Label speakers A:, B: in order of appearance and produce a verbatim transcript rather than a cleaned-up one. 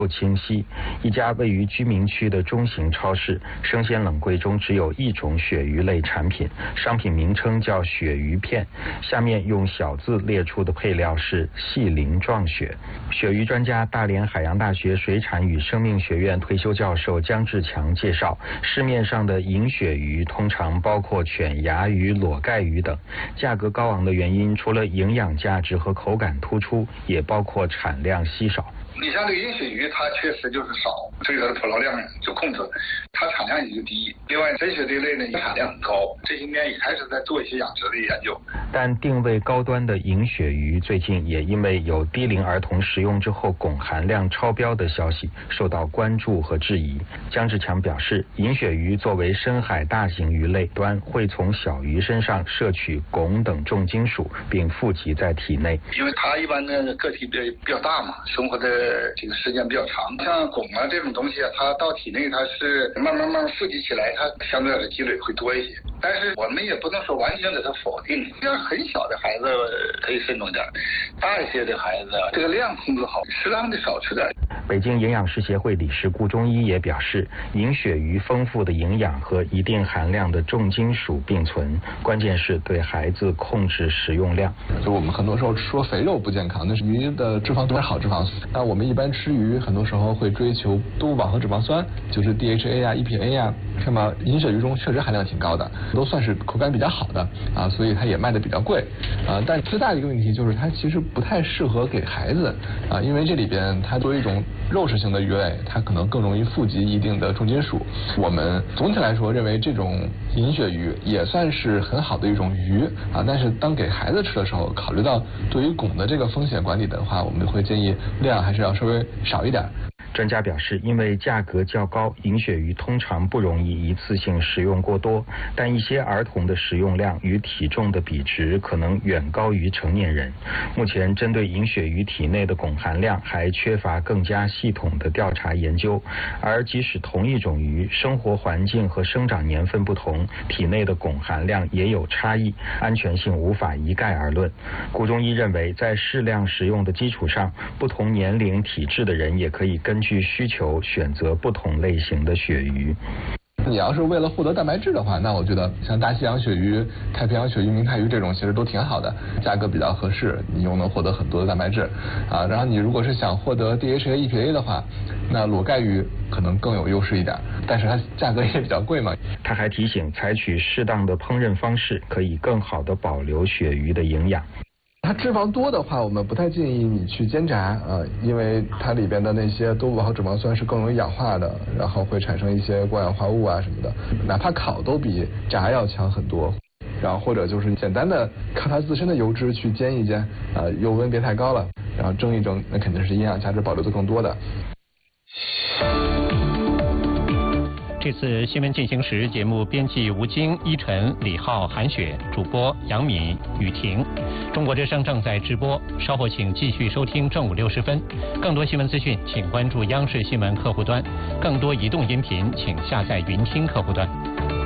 A: 不清晰。一家位于居民区的中型超市，生鲜冷柜中只有一种鳕鱼类产品，商品名称叫鳕鱼片，下面用小字列出的配料是细鳞状鳕。鳕鱼专家、大连海洋大学水产与生命学院退休教授姜志强介绍，市面上的银鳕鱼通常包括犬牙鱼、裸盖鱼等，价格高昂的原因除了营养价值和口感突出，也包括产量稀少。
B: 你像这个银鳕鱼，它确实就是少，所以它的捕捞量就控制，它产量也就低。另外，真鳕这一类呢，产量很高，这些年也开始在做一些养殖的研究。
A: 但定位高端的银鳕鱼，最近也因为有低龄儿童食用之后汞含量超标的消息，受到关注和质疑。姜志强表示，银鳕鱼作为深海大型鱼类，端会从小鱼身上摄取汞等重金属，并富集在体内。
B: 因为它一般的个体比较比较大嘛，生活的这个时间比较长，像汞啊这种东西啊，它到体内它是慢慢慢慢富集起来，它相对的积累会多一些。但是我们也不能说完全给它否定，要是很小的孩子可以慎重点，大一些的孩子这个量控制好，适当的少吃点。
A: 北京营养师协会理事顾中医也表示，银鳕鱼丰富的营养和一定含量的重金属并存，关键是对孩子控制食用量。
C: 就我们很多时候说肥肉不健康，那是鱼的脂肪多是好脂肪。那我们一般吃鱼，很多时候会追求多饱和脂肪酸，就是 D H A 啊、E P A 啊。那么银鳕鱼中确实含量挺高的，都算是口感比较好的啊，所以它也卖的比较贵啊。但最大的一个问题就是它其实不太适合给孩子啊，因为这里边它作为一种肉食性的鱼类，它可能更容易富集一定的重金属。我们总体来说认为这种银鳕鱼也算是很好的一种鱼啊，但是当给孩子吃的时候，考虑到对于汞的这个风险管理的话，我们会建议量还是要稍微少一点。
A: 专家表示，因为价格较高，银鳕鱼通常不容易一次性食用过多，但一些儿童的食用量与体重的比值可能远高于成年人。目前针对银鳕鱼体内的汞含量还缺乏更加系统的调查研究，而即使同一种鱼，生活环境和生长年份不同，体内的汞含量也有差异，安全性无法一概而论。顾中医认为，在适量食用的基础上，不同年龄体质的人也可以根据需求选择不同类型的鳕鱼。
C: 你要是为了获得蛋白质的话，那我觉得像大西洋鳕鱼、太平洋鳕鱼、明太鱼这种其实都挺好的，价格比较合适，你又能获得很多的蛋白质啊。然后你如果是想获得 D H A、E P A 的话，那裸盖鱼可能更有优势一点，但是它价格也比较贵嘛。
A: 他还提醒，采取适当的烹饪方式，可以更好的保留鳕鱼的营养。
C: 它脂肪多的话，我们不太建议你去煎炸啊，因为它里边的那些多饱和脂肪酸是更容易氧化的，然后会产生一些过氧化物啊什么的，哪怕烤都比炸要强很多。然后或者就是简单的靠它自身的油脂去煎一煎，啊，油温别太高了，然后蒸一蒸，那肯定是营养价值保留的更多的。
D: 这次新闻进行时节目编辑吴京、依晨、李浩、韩雪，主播杨敏、雨婷。中国之声正在直播，稍后请继续收听正午六十分。更多新闻资讯，请关注央视新闻客户端；更多移动音频，请下载云听客户端。